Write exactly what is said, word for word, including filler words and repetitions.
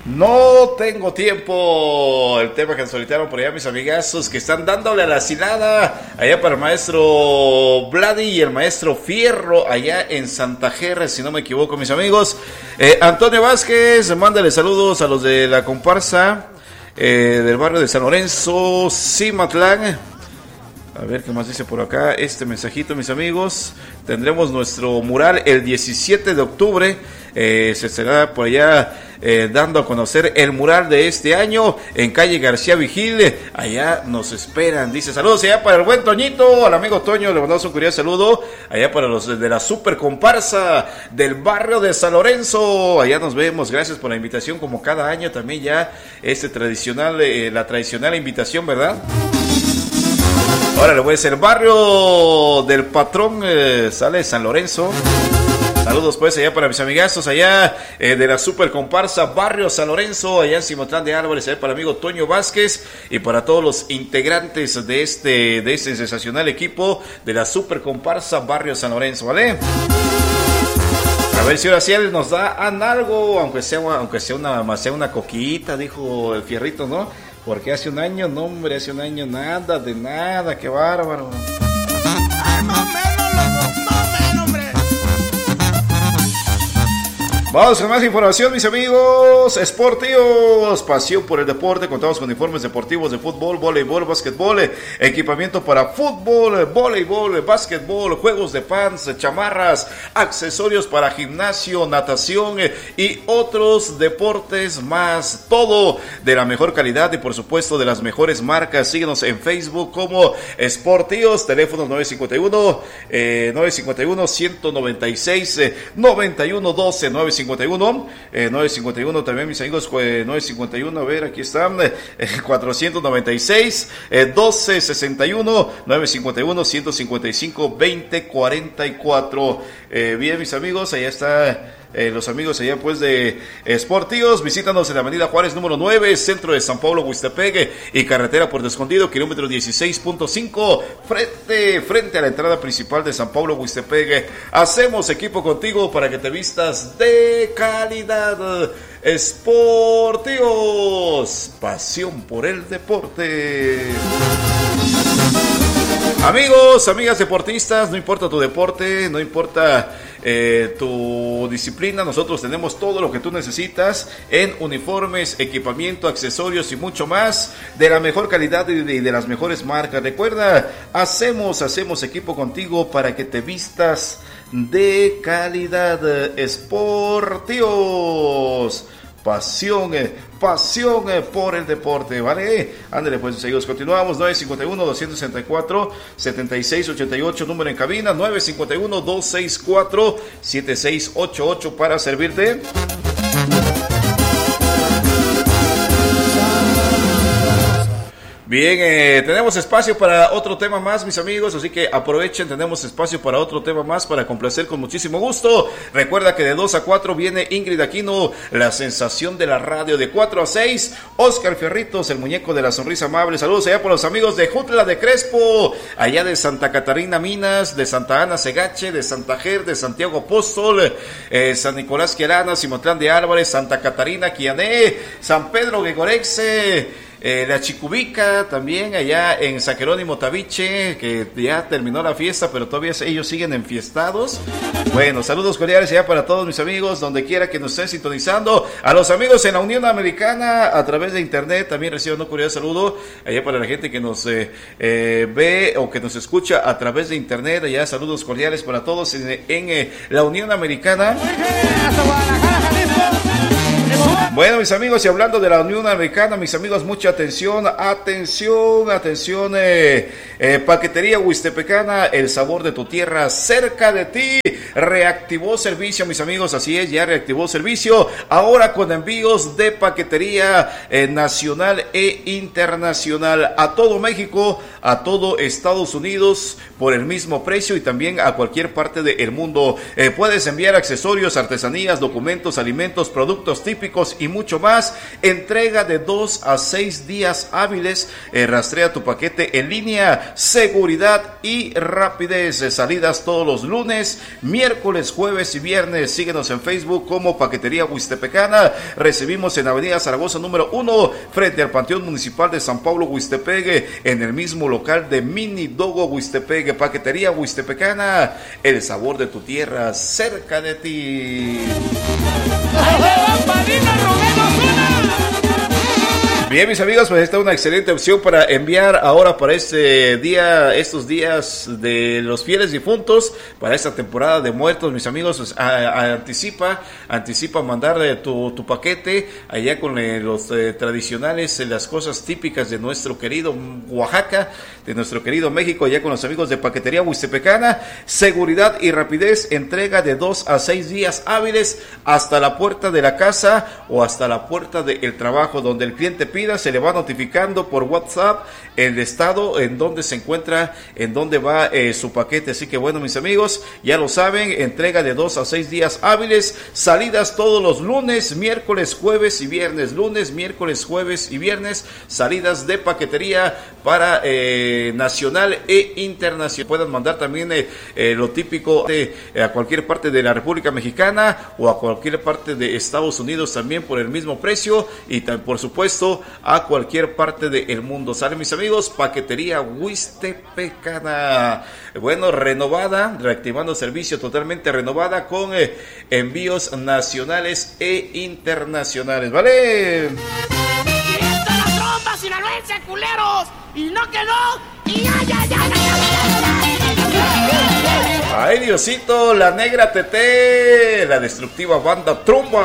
No tengo tiempo. El tema que nos solicitaron por allá mis amigazos que están dándole a la cilada allá para el maestro Vladi y el maestro Fierro allá en Santa Gerra, si no me equivoco, mis amigos. Eh, Antonio Vázquez, mándale saludos a los de la comparsa eh, del barrio de San Lorenzo, Cimatlán. A ver qué más dice por acá este mensajito, mis amigos. Tendremos nuestro mural el diecisiete de octubre. Eh, se estará por allá eh, dando a conocer el mural de este año en calle García Vigil. Allá nos esperan. Dice saludos allá para el buen Toñito, al amigo Toño. Le mandamos un curioso saludo allá para los de la super comparsa del barrio de San Lorenzo. Allá nos vemos. Gracias por la invitación, como cada año también ya este tradicional, eh, la tradicional invitación, ¿verdad? Ahora le voy a decir, el barrio del patrón eh, sale San Lorenzo. Saludos pues allá para mis amigazos allá eh, de la super comparsa Barrio San Lorenzo, allá en Cimatlán de Álvarez, allá para el amigo Toño Vázquez y para todos los integrantes de este, de este sensacional equipo de la super comparsa Barrio San Lorenzo, ¿vale? A ver si ahora sí él nos da algo, aunque sea, aunque sea una, sea una coquita, dijo el Fierrito, ¿no? Porque hace un año, no hombre, hace un año nada, de nada, qué bárbaro. Ay, más o menos, loco, más o menos, hombre. Vamos con más información, mis amigos. Sportivos, pasión por el deporte. Contamos con uniformes deportivos de fútbol, voleibol, básquetbol, equipamiento para fútbol, voleibol, básquetbol, juegos de pants, chamarras, accesorios para gimnasio, natación y otros deportes más. Todo de la mejor calidad y por supuesto de las mejores marcas. Síguenos en Facebook como Sportivos. Teléfonos nueve cinco uno, eh, nueve cinco uno, uno nueve seis, nueve uno uno dos, nueve cinco uno, eh, nueve cinco uno también mis amigos, eh, nueve cinco uno, a ver, aquí están, eh, cuatrocientos noventa y seis, eh, doce sesenta y uno, nueve cinco uno, ciento cincuenta y cinco, veinte cuarenta y cuatro. Eh, bien, mis amigos, allá está. Eh, los amigos allá pues de Sportivos, visítanos en la avenida Juárez número nueve, centro de San Pablo, Huixtepec y carretera Puerto Escondido, kilómetro dieciséis punto cinco, frente, frente a la entrada principal de San Pablo, Huixtepec. Hacemos equipo contigo para que te vistas de calidad. Sportivos, pasión por el deporte. Amigos, amigas deportistas, no importa tu deporte, no importa eh, tu disciplina, nosotros tenemos todo lo que tú necesitas en uniformes, equipamiento, accesorios y mucho más de la mejor calidad y de, de las mejores marcas. Recuerda, hacemos, hacemos equipo contigo para que te vistas de calidad. Sportivos, pasión, eh, pasión eh, por el deporte, ¿vale? Ándale, pues seguimos, continuamos, nueve cinco uno, dos seis cuatro, siete seis ocho ocho, número en cabina, nueve cinco uno, dos seis cuatro, siete seis ocho ocho para servirte. Bien, eh, tenemos espacio para otro tema más, mis amigos, así que aprovechen, tenemos espacio para otro tema más para complacer con muchísimo gusto. Recuerda que de dos a cuatro viene Ingrid Aquino, la sensación de la radio. De cuatro a seis, Oscar Fierritos, el muñeco de la sonrisa amable. Saludos allá por los amigos de Jutla de Crespo, allá de Santa Catarina Minas, de Santa Ana Segache, de Santa Ger, de Santiago Apóstol, eh, San Nicolás Quierana, Cimatlán de Álvarez, Santa Catarina Quiané, San Pedro Guegorexe, Eh, la Chicubica también allá en San Jerónimo Tabiche, que ya terminó la fiesta, pero todavía ellos siguen enfiestados. Bueno, saludos cordiales allá para todos mis amigos, donde quiera que nos estén sintonizando. A los amigos en la Unión Americana a través de internet, también recibo un cordial saludo allá para la gente que nos eh, eh, ve o que nos escucha a través de internet. Allá saludos cordiales para todos en, en eh, la Unión Americana. Bueno, mis amigos, y hablando de la Unión Americana, mis amigos, mucha atención, atención, atención, eh, eh, Paquetería Huixtepecana, el sabor de tu tierra, cerca de ti. Reactivó servicio, mis amigos, así es, ya reactivó servicio, ahora con envíos de paquetería eh, nacional e internacional a todo México, a todo Estados Unidos, por el mismo precio y también a cualquier parte del mundo. Eh, puedes enviar accesorios, artesanías, documentos, alimentos, productos típicos y mucho más. Entrega de dos a seis días hábiles. Eh, rastrea tu paquete en línea. Seguridad y rapidez. Eh, salidas todos los lunes, miércoles, jueves y viernes. Síguenos en Facebook como Paquetería Huistepecana. Recibimos en Avenida Zaragoza número uno, frente al Panteón Municipal de San Pablo, Huistepegue, en el mismo local de Mini Dogo Huistepegue. Paquetería Huistepecana, el sabor de tu tierra cerca de ti. Bien, mis amigos, pues esta es una excelente opción para enviar ahora para este día, estos días de los fieles difuntos, para esta temporada de muertos, mis amigos. Pues, a, a, anticipa, anticipa mandar eh, tu, tu paquete allá con eh, los eh, tradicionales, eh, las cosas típicas de nuestro querido Oaxaca, de nuestro querido México, allá con los amigos de Paquetería Huistepecana. Seguridad y rapidez, entrega de dos a seis días hábiles hasta la puerta de la casa o hasta la puerta del trabajo, donde el cliente pide. Se le va notificando por WhatsApp el estado en donde se encuentra, en donde va eh, su paquete. Así que bueno, mis amigos, ya lo saben, entrega de dos a seis días hábiles, salidas todos los lunes, miércoles, jueves y viernes, lunes, miércoles, jueves y viernes, salidas de paquetería para eh, nacional e internacional. Puedan mandar también eh, eh, lo típico de, eh, a cualquier parte de la República Mexicana o a cualquier parte de Estados Unidos también por el mismo precio, y también, por supuesto, a cualquier parte del mundo. ¿Sale, mis amigos? Paquetería Huistepecana. Bueno, renovada, reactivando servicio, totalmente renovada, con eh, envíos nacionales e internacionales. ¿Vale? ¡Siento la trompa sinaloense, culeros! ¡Y no quedó! ¡Y ay, ay, ay, ay, ay! Ay, Diosito, la negra Tete, la destructiva banda Tromba.